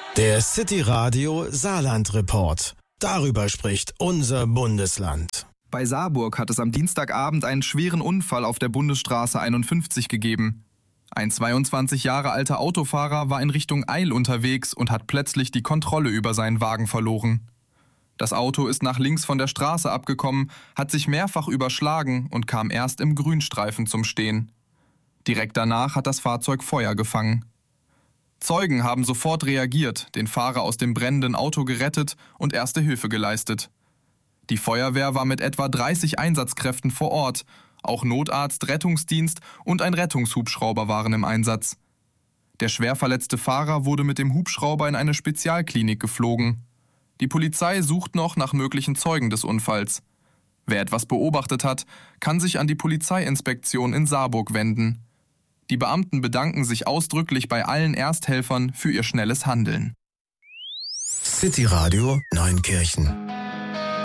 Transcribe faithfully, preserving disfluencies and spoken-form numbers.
Der City Radio Saarland Report. Darüber spricht unser Bundesland. Bei Saarburg hat es am Dienstagabend einen schweren Unfall auf der Bundesstraße einundfünfzig gegeben. Ein zweiundzwanzig Jahre alter Autofahrer war in Richtung Eil unterwegs und hat plötzlich die Kontrolle über seinen Wagen verloren. Das Auto ist nach links von der Straße abgekommen, hat sich mehrfach überschlagen und kam erst im Grünstreifen zum Stehen. Direkt danach hat das Fahrzeug Feuer gefangen. Zeugen haben sofort reagiert, den Fahrer aus dem brennenden Auto gerettet und erste Hilfe geleistet. Die Feuerwehr war mit etwa dreißig Einsatzkräften vor Ort. Auch Notarzt, Rettungsdienst und ein Rettungshubschrauber waren im Einsatz. Der schwer verletzte Fahrer wurde mit dem Hubschrauber in eine Spezialklinik geflogen. Die Polizei sucht noch nach möglichen Zeugen des Unfalls. Wer etwas beobachtet hat, kann sich an die Polizeiinspektion in Saarburg wenden. Die Beamten bedanken sich ausdrücklich bei allen Ersthelfern für ihr schnelles Handeln. City Radio Neunkirchen.